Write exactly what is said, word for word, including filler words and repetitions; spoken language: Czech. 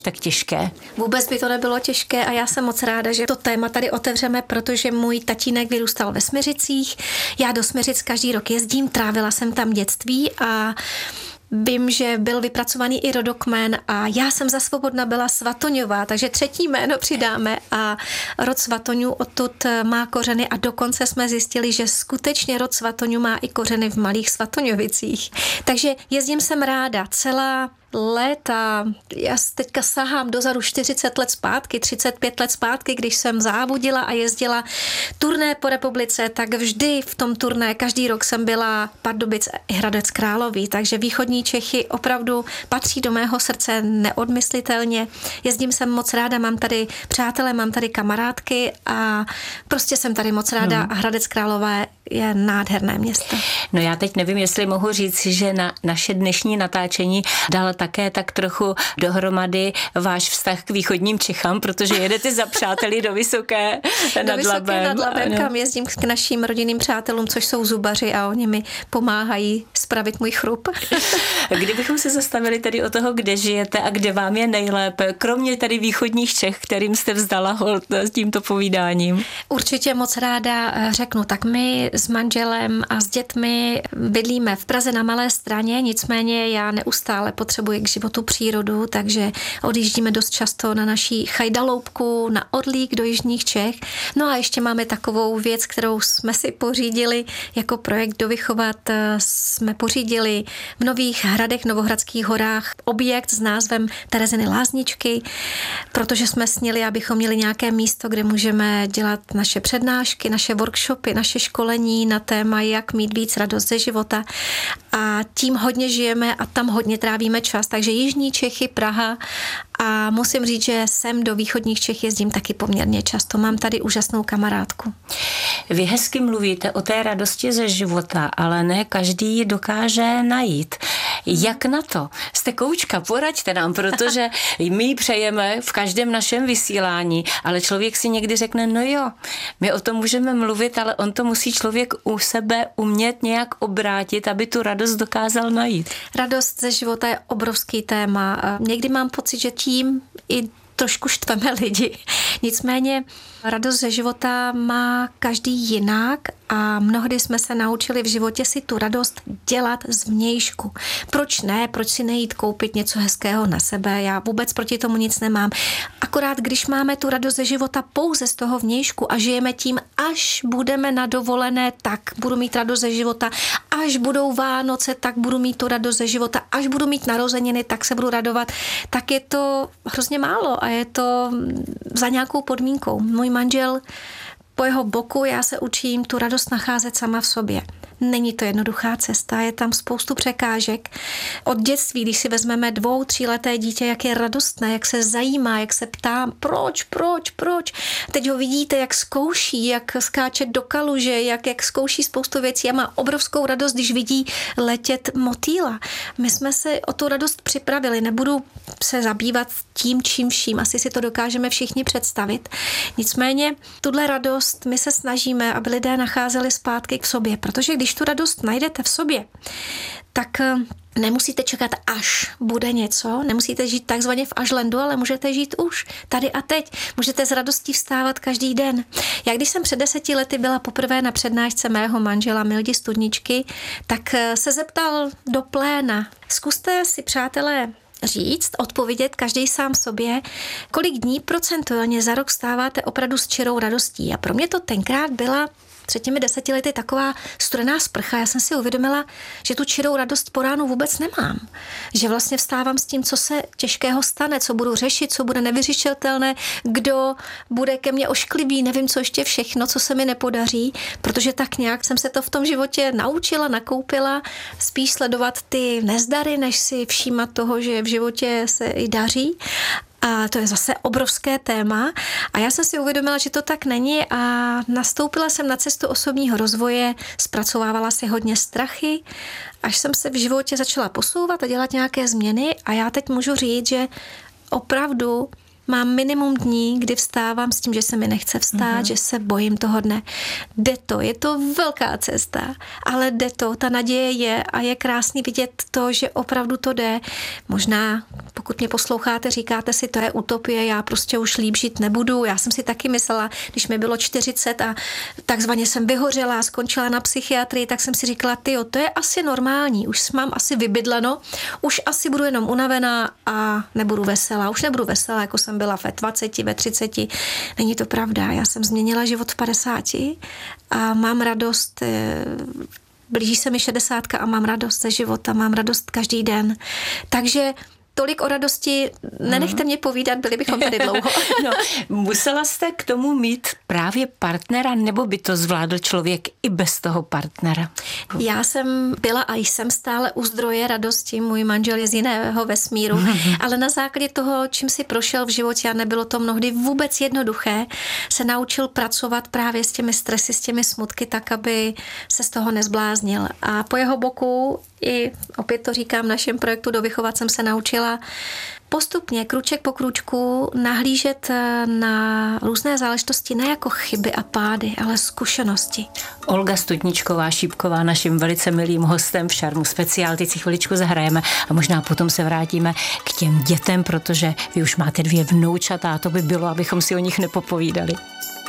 tak těžké? Vůbec by to nebylo těžké a já jsem moc ráda, že to téma tady otevřeme, protože můj tatínek vyrůstal ve Smiřicích. Já do Smiřic každý rok jezdím, trávila jsem tam dětství a vím, že byl vypracovaný i rodokmen a já jsem za Svobodna byla Svatoňová, takže třetí jméno přidáme a rod Svatoňů odtud má kořeny a dokonce jsme zjistili, že skutečně rod Svatoňů má i kořeny v Malých Svatoňovicích. Takže jezdím sem ráda celá léta, já teďka sahám dozadu čtyřicet let zpátky, třicet pět let zpátky, když jsem závodila a jezdila turné po republice, tak vždy v tom turné, každý rok jsem byla Pardubic i Hradec Králové, takže východní Čechy opravdu patří do mého srdce neodmyslitelně. Jezdím sem moc ráda, mám tady přátelé, mám tady kamarádky a prostě jsem tady moc ráda hmm. a Hradec Králové je nádherné město. No já teď nevím, jestli mohu říct, že na naše dnešní natáčení dala také tak trochu dohromady váš vztah k východním Čechám, protože jedete za přáteli do Vysoké nad Do Vysoké Labem. nad Labem, kam jezdím k našim rodinným přátelům, což jsou zubaři a oni mi pomáhají spravit můj chrup. Kdybychom se zastavili tedy o toho, kde žijete a kde vám je nejlépe, kromě tady východních Čech, kterým jste vzdala hold s tímto povídáním? Určitě moc ráda řeknu, tak my s manželem a s dětmi bydlíme v Praze na Malé Straně, nicméně já neustále potřebuji k životu přírodu, takže odjíždíme dost často na naší chajdaloupku, na Orlík do jižních Čech. No a ještě máme takovou věc, kterou jsme si pořídili jako projekt Dovychovat. Jsme pořídili v Nových Hradech, Novohradských horách objekt s názvem Tereziny Lázničky, protože jsme snili, abychom měli nějaké místo, kde můžeme dělat naše přednášky, naše workshopy, naše školení na téma, jak mít víc radost ze života. A tím hodně žijeme a tam hodně trávíme čas. Takže jižní Čechy, Praha a musím říct, že sem do východních Čech jezdím taky poměrně často. Mám tady úžasnou kamarádku. Vy hezky mluvíte o té radosti ze života, ale ne každý ji dokáže najít. Jak na to? Jste koučka, poraďte nám, protože my ji přejeme v každém našem vysílání, ale člověk si někdy řekne, no jo, my o tom můžeme mluvit, ale on to musí člověk u sebe umět nějak obrátit, aby tu radost dokázal najít. Radost ze života je obrovský téma. Někdy mám pocit, že tím i trošku štveme lidi. Nicméně radost ze života má každý jinak a mnohdy jsme se naučili v životě si tu radost dělat zvnějšku. Proč ne? Proč si nejít koupit něco hezkého na sebe? Já vůbec proti tomu nic nemám. Akorát když máme tu radost ze života pouze z toho vnějšku a žijeme tím, až budeme na dovolené, tak budu mít radost ze života, až budou Vánoce, tak budu mít tu radost ze života, až budu mít narozeniny, tak se budu radovat, tak je to hrozně málo a je to za nějakou podmínkou. Můj manžel, po jeho boku já se učím tu radost nacházet sama v sobě. Není to jednoduchá cesta, je tam spoustu překážek. Od dětství, když si vezmeme dvou, tříleté dítě, jak je radostné, jak se zajímá, jak se ptá, proč, proč, proč. Teď ho vidíte, jak zkouší, jak skáče do kaluže, jak, jak zkouší spoustu věcí a má obrovskou radost, když vidí letět motýla. My jsme se o tu radost připravili, nebudu se zabývat tím, čím vším, asi si to dokážeme všichni představit. Nicméně tuhle radost my se snažíme, aby lidé nacházeli zpátky k sobě, protože když tu radost najdete v sobě, tak nemusíte čekat, až bude něco, nemusíte žít takzvaně v ažlendu, ale můžete žít už tady a teď. Můžete s radostí vstávat každý den. Já když jsem před deseti lety byla poprvé na přednášce mého manžela Mildy Studničky, tak se zeptal do pléna. Zkuste si, přátelé, říct, odpovědět každý sám sobě, kolik dní procentuálně za rok stáváte opravdu s čirou radostí. A pro mě to tenkrát byla před těmi deseti lety taková studená sprcha. Já jsem si uvědomila, že tu čirou radost po ránu vůbec nemám. Že vlastně vstávám s tím, co se těžkého stane, co budu řešit, co bude nevyřešitelné, kdo bude ke mně ošklivý, nevím, co ještě všechno, co se mi nepodaří, protože tak nějak jsem se to v tom životě naučila, nakoupila, spíš sledovat ty nezdary, než si všímat toho, že v životě se i daří. A to je zase obrovské téma a já jsem si uvědomila, že to tak není a nastoupila jsem na cestu osobního rozvoje, zpracovávala si hodně strachy, až jsem se v životě začala posouvat a dělat nějaké změny a já teď můžu říct, že opravdu mám minimum dní, kdy vstávám s tím, že se mi nechce vstát, mm-hmm. že se bojím toho dne. Jde to, je to velká cesta, ale jde to, ta naděje je a je krásný vidět to, že opravdu to jde. Možná, pokud mě posloucháte, říkáte si, to je utopie, já prostě už líp žít nebudu. Já jsem si taky myslela, když mi bylo čtyřicet a takzvaně jsem vyhořela, skončila na psychiatrii, tak jsem si říkala, tyjo, to je asi normální, už mám asi vybydleno, už asi budu jenom unavená a nebudu veselá. Už nebudu veselá, jako jsem byla ve dvaceti, ve třiceti. Není to pravda. Já jsem změnila život v padesáti a mám radost, blíží se mi šedesátka a mám radost ze života, mám radost každý den. Takže tolik o radosti, nenechte mě povídat, byli bychom tady dlouho. No, musela jste k tomu mít právě partnera, nebo by to zvládl člověk i bez toho partnera? Já jsem byla a jsem stále u zdroje radosti, můj manžel je z jiného vesmíru, ale na základě toho, čím si prošel v životě a nebylo to mnohdy vůbec jednoduché, se naučil pracovat právě s těmi stresy, s těmi smutky, tak, aby se z toho nezbláznil. A po jeho boku i opět to říkám, v našem projektu Dovychovat jsem se naučila postupně, kruček po kručku, nahlížet na různé záležitosti ne jako chyby a pády, ale zkušenosti. Olga Studničková Šípková, naším velice milým hostem v Šarmu speciál. Teď si chviličku zahrajeme a možná potom se vrátíme k těm dětem, protože vy už máte dvě vnoučata a to by bylo, abychom si o nich nepopovídali.